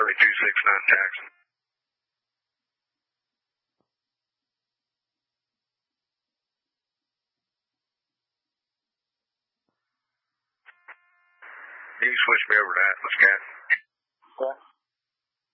Charlie 269 taxi. You can switch me over to Atlas, Cat. Okay.